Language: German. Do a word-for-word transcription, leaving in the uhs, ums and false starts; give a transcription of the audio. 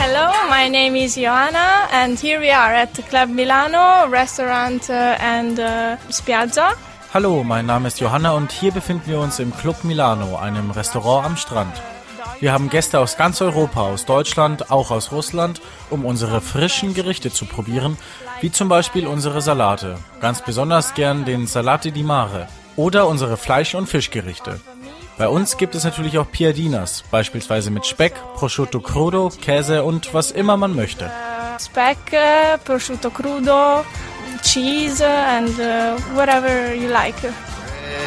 Hello, my name is Johanna and here we are at Club Milano, restaurant uh, and uh, Spiaggia. Hallo, mein Name ist Johanna und hier befinden wir uns im Club Milano, einem Restaurant am Strand. Wir haben Gäste aus ganz Europa, aus Deutschland, auch aus Russland, um unsere frischen Gerichte zu probieren, wie zum Beispiel unsere Salate, ganz besonders gern den Salate di Mare oder unsere Fleisch- und Fischgerichte. Bei uns gibt es natürlich auch Piadinas, beispielsweise mit Speck, Prosciutto crudo, Käse und was immer man möchte. Speck, uh, prosciutto crudo, cheese and uh, whatever you like.